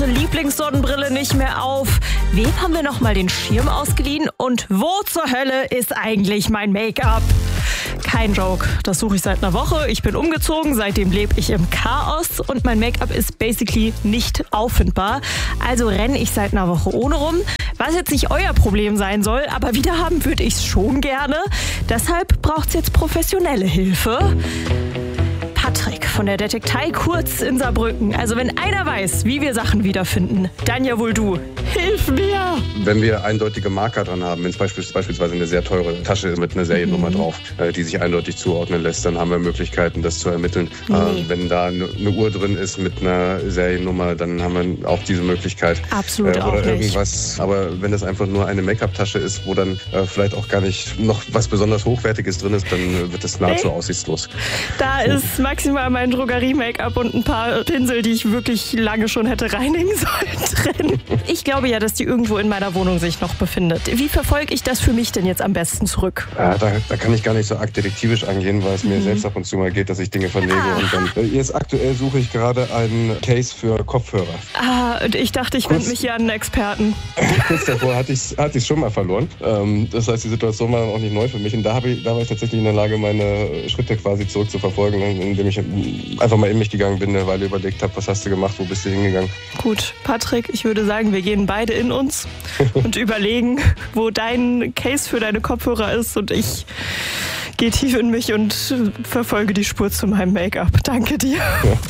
unsere Lieblingssonnenbrille nicht mehr auf? Wem haben wir nochmal den Schirm ausgeliehen? Und wo zur Hölle ist eigentlich mein Make-up? Kein Joke, das suche ich seit einer Woche. Ich bin umgezogen, seitdem lebe ich im Chaos und mein Make-up ist basically nicht auffindbar. Also renne ich seit einer Woche ohne rum. Was jetzt nicht euer Problem sein soll, aber wieder haben würde ich es schon gerne. Deshalb braucht es jetzt professionelle Hilfe. Patrick von der Detektei Kurz in Saarbrücken. Also wenn einer weiß, wie wir Sachen wiederfinden, dann ja wohl du. Hilf mir! Wenn wir eindeutige Marker dran haben, wenn es beispielsweise eine sehr teure Tasche ist mit einer Seriennummer drauf, die sich eindeutig zuordnen lässt, dann haben wir Möglichkeiten, das zu ermitteln. Wenn da eine Uhr drin ist mit einer Seriennummer, dann haben wir auch diese Möglichkeit. Absolut auch oder nicht. Irgendwas. Aber wenn das einfach nur eine Make-up-Tasche ist, wo dann vielleicht auch gar nicht noch was besonders Hochwertiges drin ist, dann wird das nahezu aussichtslos. Da ist maximal mein Drogerie-Make-up und ein paar Pinsel, die ich wirklich lange schon hätte reinigen sollen, drin. Ich glaube ja, dass die irgendwo in meiner Wohnung sich noch befindet. Wie verfolge ich das für mich denn jetzt am besten zurück? Da kann ich gar nicht so arg detektivisch angehen, weil es mir selbst ab und zu mal geht, dass ich Dinge verlege. Und dann, jetzt aktuell suche ich gerade einen Case für Kopfhörer. Und ich dachte, ich wende mich hier an einen Experten. Kurz davor hatte ich schon mal verloren. Das heißt, die Situation war dann auch nicht neu für mich. Und da war ich tatsächlich in der Lage, meine Schritte quasi zurückzuverfolgen, indem ich einfach mal in mich gegangen bin, eine Weile überlegt habe, was hast du gemacht, wo bist du hingegangen. Gut, Patrick, ich würde sagen, wir gehen beide in uns und überlegen, wo dein Case für deine Kopfhörer ist und ich gehe tief in mich und verfolge die Spur zu meinem Make-up. Danke dir. Ja.